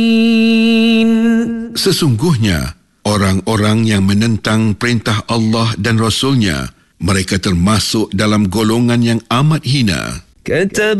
Sesungguhnya, orang-orang yang menentang perintah Allah dan Rasul-Nya, mereka termasuk dalam golongan yang amat hina.